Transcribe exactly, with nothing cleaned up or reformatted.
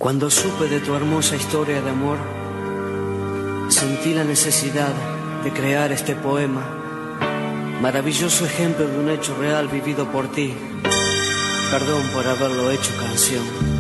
Cuando supe de tu hermosa historia de amor, sentí la necesidad de crear este poema, maravilloso ejemplo de un hecho real vivido por ti. Perdón por haberlo hecho canción.